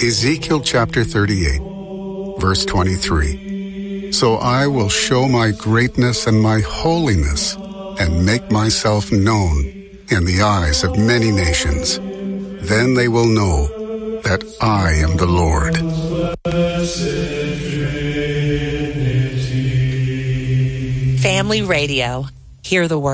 Ezekiel chapter 38, verse 23. So I will show my greatness and my holiness and make myself known in the eyes of many nations. Then they will know that I am the Lord. Family Radio. Hear the word.